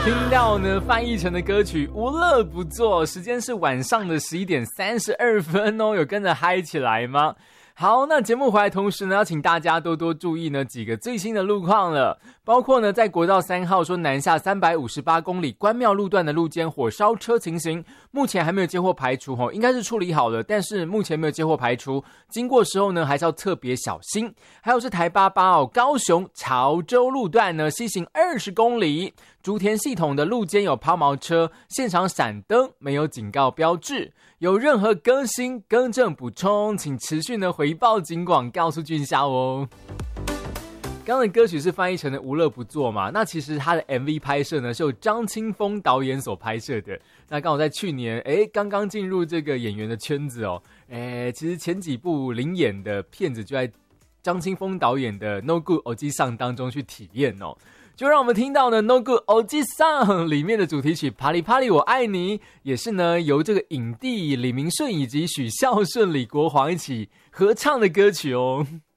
听到呢翻译成的歌曲无乐不作，时间是晚上的11点32分哦，有跟着嗨起来吗？好，那节目回来同时呢，要请大家多多注意呢几个最新的路况了，包括呢在国道3号说南下358公里关庙路段的路肩火烧车情形，目前还没有接获排除应该是处理好了，但是目前没有接获排除，经过时候呢还是要特别小心。还有是台88高雄潮州路段呢西行20公里，竹田系统的路肩有抛锚车，现场闪灯没有警告标志，有任何更新更正补充，请持续呢回报警广告诉俊孝哦。刚刚的歌曲是翻译成的无乐不作嘛，那其实他的 MV 拍摄呢是由张清峰导演所拍摄的，那刚好在去年刚刚进入这个演员的圈子哦，其实前几部领演的片子就在张清峰导演的 No Good 欧吉桑当中去体验哦，就让我们听到呢 No Good 欧吉桑里面的主题曲啪里啪里我爱你，也是呢由这个影帝李明顺以及许孝顺李国煌一起合唱的歌曲哦。